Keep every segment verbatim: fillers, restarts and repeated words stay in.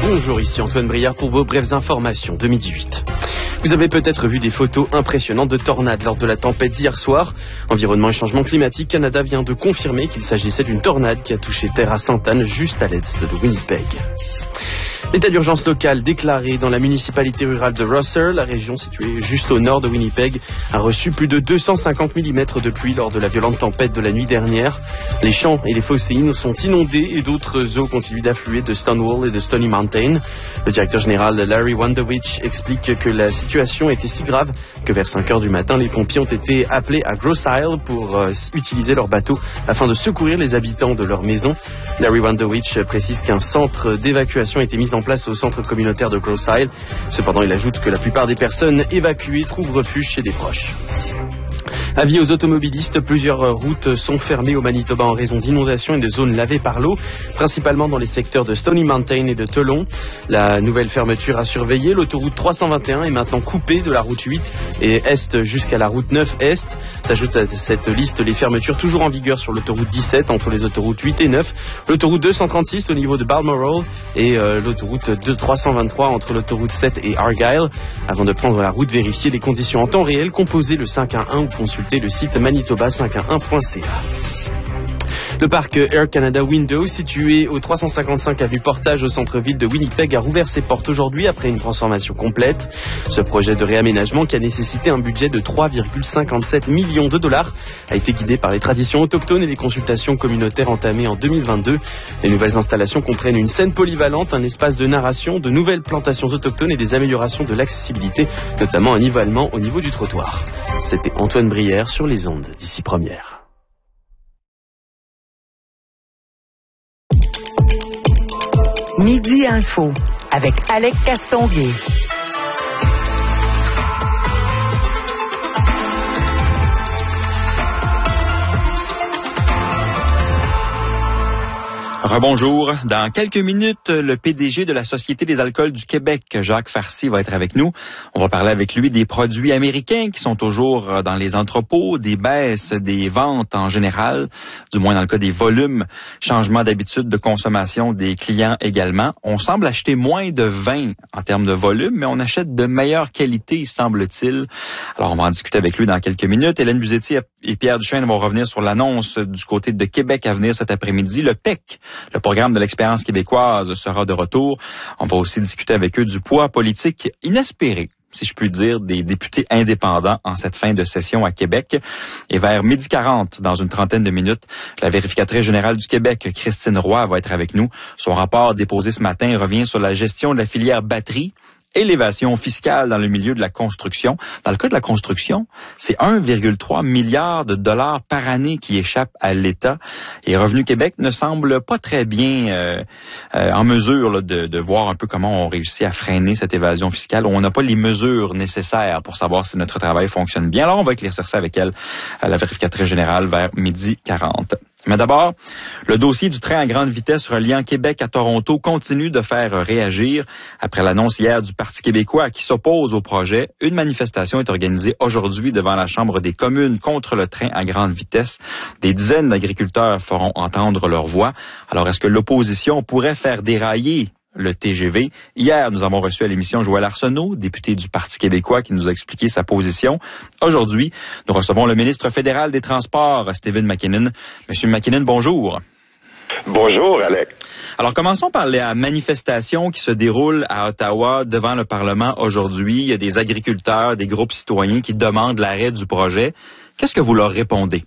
Bonjour, ici Antoine Briard pour vos brèves informations de midi huit. Vous avez peut-être vu des photos impressionnantes de tornades lors de la tempête d'hier soir. Environnement et changement climatique Canada vient de confirmer qu'il s'agissait d'une tornade qui a touché terre à Sainte-Anne, juste à l'est de Winnipeg. L'état d'urgence local déclaré dans la municipalité rurale de Russell, la région située juste au nord de Winnipeg, a reçu plus de deux cent cinquante millimètres de pluie lors de la violente tempête de la nuit dernière. Les champs et les fossés sont inondés et d'autres eaux continuent d'affluer de Stonewall et de Stony Mountain. Le directeur général Larry Wondowich explique que la situation était si grave que vers cinq heures du matin, les pompiers ont été appelés à Grosse Isle pour euh, utiliser leur bateau afin de secourir les habitants de leur maison. Larry Wondowich précise qu'un centre d'évacuation a été mis en place au centre communautaire de Grosse Isle. Cependant, il ajoute que la plupart des personnes évacuées trouvent refuge chez des proches. Avis aux automobilistes, plusieurs routes sont fermées au Manitoba en raison d'inondations et de zones lavées par l'eau, principalement dans les secteurs de Stony Mountain et de Teulon. La nouvelle fermeture à surveiller, l'autoroute trois cent vingt et un est maintenant coupée de la route huit et est jusqu'à la route neuf est. S'ajoutent à cette liste les fermetures toujours en vigueur sur l'autoroute dix-sept entre les autoroutes huit et neuf, l'autoroute deux cent trente-six au niveau de Balmoral et euh, l'autoroute trois cent vingt-trois entre l'autoroute sept et Argyle. Avant de prendre la route, vérifiez les conditions en temps réel, composez le cinq un un ou consultez le site manitoba cinq un un point c a. Le parc Air Canada Window, situé au trois cent cinquante-cinq avenue Portage au centre-ville de Winnipeg, a rouvert ses portes aujourd'hui après une transformation complète. Ce projet de réaménagement, qui a nécessité un budget de trois virgule cinquante-sept millions de dollars, a été guidé par les traditions autochtones et les consultations communautaires entamées en deux mille vingt-deux. Les nouvelles installations comprennent une scène polyvalente, un espace de narration, de nouvelles plantations autochtones et des améliorations de l'accessibilité, notamment un nivellement au niveau du trottoir. C'était Antoine Brière sur les ondes d'ici Première. Midi Info avec Alec Castonguay. Rebonjour. Dans quelques minutes, le P D G de la Société des alcools du Québec, Jacques Farcy, va être avec nous. On va parler avec lui des produits américains qui sont toujours dans les entrepôts, des baisses des ventes en général, du moins dans le cas des volumes, changement d'habitude de consommation des clients également. On semble acheter moins de vin en termes de volume, mais on achète de meilleure qualité, semble-t-il. Alors, on va en discuter avec lui dans quelques minutes. Hélène Buzetti et Pierre Duchesne vont revenir sur l'annonce du côté de Québec à venir cet après-midi. Le P E C, le programme de l'expérience québécoise, sera de retour. On va aussi discuter avec eux du poids politique inespéré, si je puis dire, des députés indépendants en cette fin de session à Québec. Et vers midi quarante, dans une trentaine de minutes, la vérificatrice générale du Québec, Christine Roy, va être avec nous. Son rapport déposé ce matin revient sur la gestion de la filière batterie et l'évasion fiscale dans le milieu de la construction. Dans le cas de la construction, c'est un virgule trois milliard de dollars par année qui échappent à l'État. Et Revenu Québec ne semble pas très bien euh, euh, en mesure là, de, de voir un peu comment on réussit à freiner cette évasion fiscale. On n'a pas les mesures nécessaires pour savoir si notre travail fonctionne bien. Alors, on va éclaircir ça avec elle, à la vérificatrice générale, vers midi quarante. Mais d'abord, le dossier du train à grande vitesse reliant Québec à Toronto continue de faire réagir. Après l'annonce hier du Parti québécois qui s'oppose au projet, une manifestation est organisée aujourd'hui devant la Chambre des communes contre le train à grande vitesse. Des dizaines d'agriculteurs feront entendre leur voix. Alors, est-ce que l'opposition pourrait faire dérailler le T G V? Hier, nous avons reçu à l'émission Joël Arsenault, député du Parti québécois, qui nous a expliqué sa position. Aujourd'hui, nous recevons le ministre fédéral des Transports, Stephen McKinnon. Monsieur McKinnon, bonjour. Bonjour, Alex. Alors, commençons par la manifestation qui se déroule à Ottawa devant le Parlement aujourd'hui. Il y a des agriculteurs, des groupes citoyens qui demandent l'arrêt du projet. Qu'est-ce que vous leur répondez?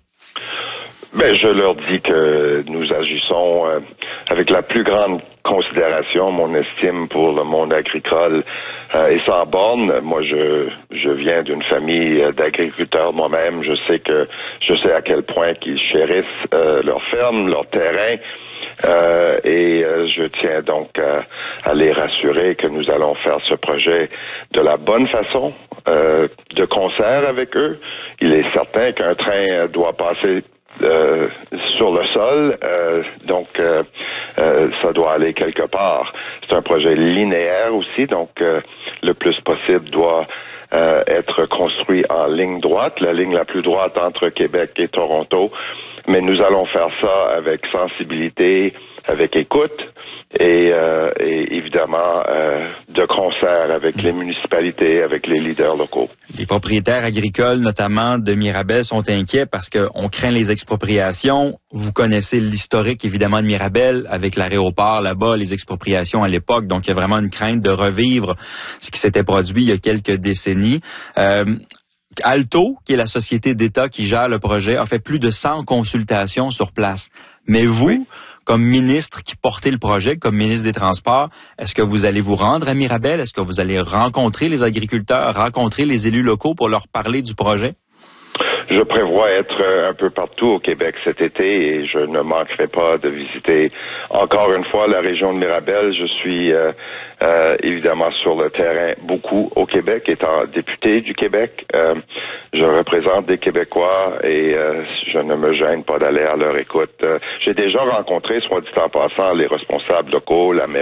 Ben, je leur dis que nous agissons euh, avec la plus grande considération, mon estime pour le monde agricole euh, est sans borne. Moi, je je viens d'une famille d'agriculteurs moi-même. Je sais que je sais à quel point qu'ils chérissent euh, leur ferme, leur terrain. Euh, et euh, je tiens donc à, à les rassurer que nous allons faire ce projet de la bonne façon, euh, de concert avec eux. Il est certain qu'un train doit passer Euh, sur le sol, euh, donc euh, euh, ça doit aller quelque part. C'est un projet linéaire aussi, donc euh, le plus possible doit euh, être construit en ligne droite, la ligne la plus droite entre Québec et Toronto. mais nous allons faire ça avec sensibilité, avec écoute et, euh, et évidemment euh, de concert avec les municipalités, avec les leaders locaux. Les propriétaires agricoles, notamment de Mirabel, sont inquiets parce qu'on craint les expropriations. Vous connaissez l'historique, évidemment, de Mirabel, avec l'aéroport là-bas, les expropriations à l'époque. Donc, il y a vraiment une crainte de revivre ce qui s'était produit il y a quelques décennies. Euh, Alto, qui est la société d'État qui gère le projet, a fait plus de cent consultations sur place. Mais vous, oui. comme ministre qui portez le projet, comme ministre des Transports, est-ce que vous allez vous rendre à Mirabel? Est-ce que vous allez rencontrer les agriculteurs, rencontrer les élus locaux pour leur parler du projet? Je prévois être un peu partout au Québec cet été et je ne manquerai pas de visiter encore une fois la région de Mirabel. Je suis euh, euh, évidemment sur le terrain beaucoup au Québec, étant député du Québec. Euh, je représente des Québécois et euh, je ne me gêne pas d'aller à leur écoute. Euh, j'ai déjà rencontré, soit dit en passant, les responsables locaux, la maire